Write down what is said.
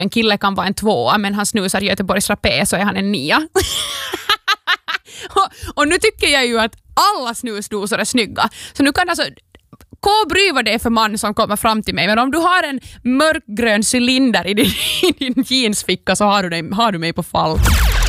en kille kan vara en 2 men han snusar Göteborgs rapé så är han en 9. och nu tycker jag ju att alla snusdosor är snygga. Så nu kan alltså bry vad det är för man som kommer fram till mig. Men om du har en mörkgrön cylinder i din jeansficka så har du mig på fall.